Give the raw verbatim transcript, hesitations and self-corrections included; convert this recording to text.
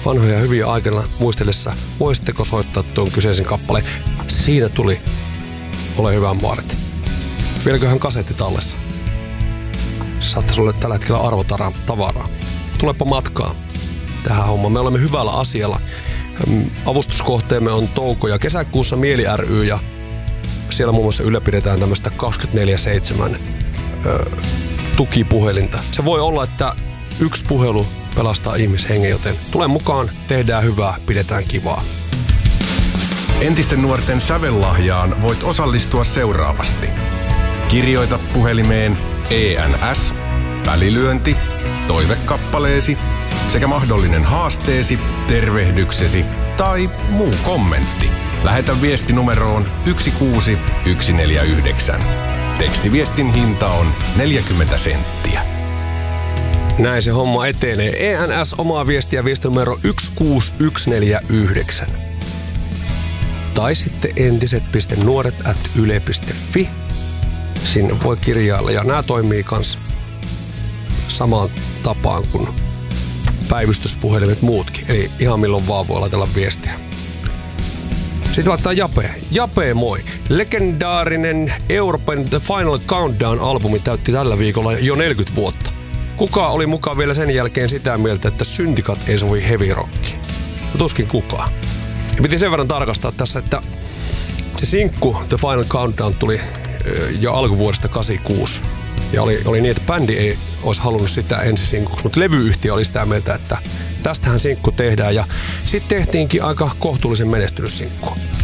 vanhoja hyviä aikana muistellessa, voisitteko soittaa tuon kyseisen kappaleen? Siinä tuli Ole hyvä Maaret. Vieläköhän kasetti tallessa? Saattaisi olla tällä hetkellä arvotavaraa. Tulepa matkaan tähän hommaan. Me olemme hyvällä asialla. Avustuskohteemme on touko- ja kesäkuussa Mieli ry ja siellä muun muassa ylläpidetään tämmöistä kaksikymmentäneljä seitsemän ö, tukipuhelinta. Se voi olla, että yksi puhelu pelastaa ihmishengen, joten tule mukaan, tehdään hyvää, pidetään kivaa. Entisten nuorten sävellahjaan voit osallistua seuraavasti. Kirjoita puhelimeen E N S, välilyönti, toivekappaleesi sekä mahdollinen haasteesi, tervehdyksesi tai muu kommentti. Lähetä viesti numeroon yksi kuusi yksi neljä yhdeksän. Tekstiviestin hinta on neljäkymmentä senttiä. Näin se homma etenee. E N S omaa viestiä viestinumero yksi kuusi yksi neljä yhdeksän. Tai sitten entiset piste nuoret ät yle piste fi. Sinne voi kirjailla ja nämä toimii kans samaan tapaan kuin päivystyspuhelimet muutkin. Eli ihan milloin vaan voi laitella viestiä. Sitten laittaa Jape. Jape moi. Legendaarinen Euroopan The Final Countdown-albumi täytti tällä viikolla jo neljäkymmentä vuotta. Kuka oli mukaan vielä sen jälkeen sitä mieltä, että syntikat ei sovi heavy rockiin? No tuskin kukaan. Ja piti sen verran tarkastaa tässä, että se sinkku The Final Countdown tuli jo alkuvuodesta kahdeksankymmentäkuusi. Ja oli, oli niin, että bändi ei olisi halunnut sitä ensisinkuksi, mutta levyyhtiö oli sitä mieltä, että tästähän sinkku tehdään. Ja sitten tehtiinkin aika kohtuullisen menestynyt sinkku.